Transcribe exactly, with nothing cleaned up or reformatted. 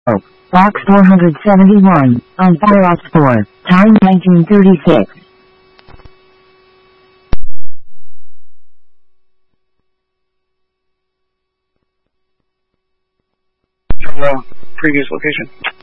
Box four hundred seventy-one, on Firefox four, time nineteen thirty-six. From the previous location.